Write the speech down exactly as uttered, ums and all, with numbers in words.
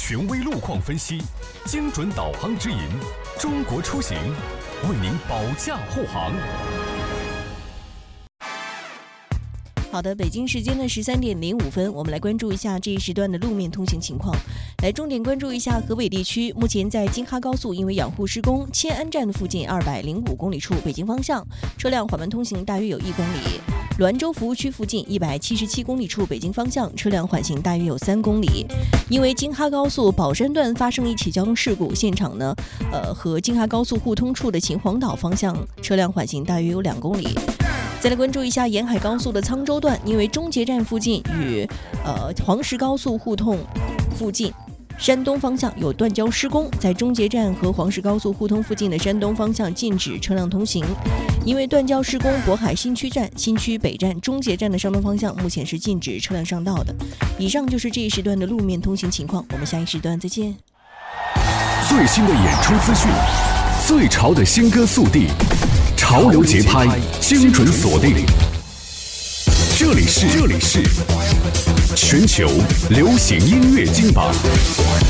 权威路况分析，精准导航指引，中国出行为您保驾护航。 好的，北京时间的十三点零五分，我们来关注一下这一时段的路面通行情况。来重点关注一下河北地区，目前在京哈高速因为养护施工，迁安站附近二百零五公里处北京方向车辆缓慢通行大约有一公里。滦州服务区附近一百七十七公里处北京方向车辆缓行大约有三公里。因为京哈高速宝山段发生一起交通事故，现场呢，呃和京哈高速互通处的秦皇岛方向车辆缓行大约有两公里。再来关注一下沿海高速的沧州段，因为中捷站附近与呃黄石高速互通附近山东方向有断交施工，在中捷站和黄石高速互通附近的山东方向禁止车辆通行。因为断交施工，渤海新区站、新区北站、中捷站的山东方向目前是禁止车辆上道的。以上就是这一时段的路面通行情况，我们下一时段再见。 最新的演出资讯，最潮的新歌速递，潮流节拍，精准锁定。这里是这里是全球流行音乐金榜。